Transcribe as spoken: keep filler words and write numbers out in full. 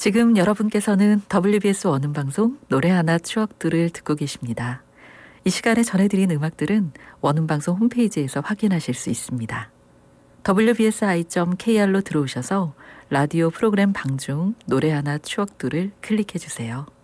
지금 여러분께서는 더블유비에스 원음방송 노래 하나 추억들을 듣고 계십니다. 이 시간에 전해드린 음악들은 원음방송 홈페이지에서 확인하실 수 있습니다. 더블유비에스아이 닷 케이알로 들어오셔서 라디오 프로그램 방중 노래 하나 추억들을 클릭해주세요.